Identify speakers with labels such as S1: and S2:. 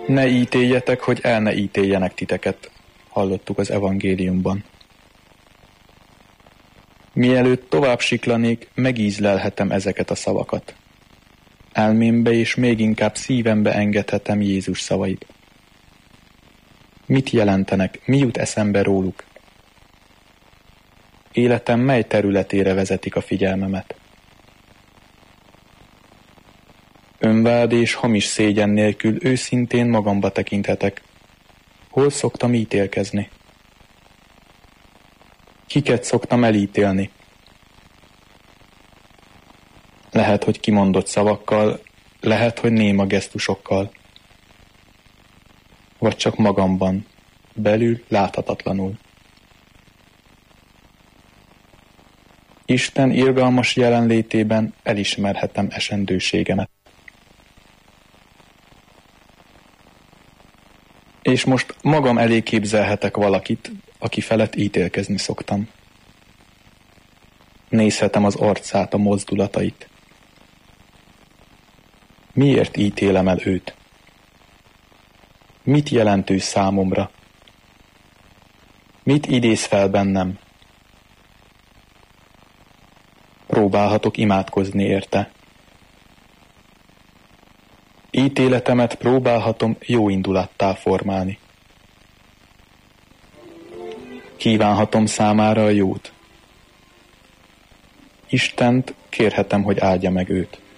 S1: Ne ítéljetek, hogy el ne ítéljenek titeket, hallottuk az evangéliumban. Mielőtt tovább siklanék, megízlelhetem ezeket a szavakat. Elmémbe és még inkább szívembe engedhetem Jézus szavait. Mit jelentenek, mi jut eszembe róluk? Életem mely területére vezetik a figyelmemet? Önvád és hamis szégyen nélkül őszintén magamba tekinthetek. Hol szoktam ítélkezni? Kiket szoktam elítélni? Lehet, hogy kimondott szavakkal, lehet, hogy néma gesztusokkal. Vagy csak magamban, belül láthatatlanul. Isten irgalmas jelenlétében elismerhetem esendőségemet. És most magam elé képzelhetek valakit, aki felett ítélkezni szoktam. Nézhetem az arcát, a mozdulatait. Miért ítélem el őt? Mit jelent ő számomra? Mit idéz fel bennem? Próbálhatok imádkozni érte. Ítéletemet próbálhatom jó indulattá formálni. Kívánhatom számára a jót. Istent kérhetem, hogy áldja meg őt.